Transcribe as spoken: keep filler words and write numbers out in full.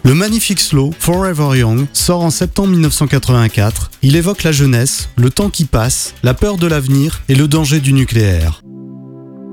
Le magnifique slow Forever Young sort en septembre mille neuf cent quatre-vingt-quatre. Il évoque la jeunesse, le temps qui passe, la peur de l'avenir et le danger du nucléaire.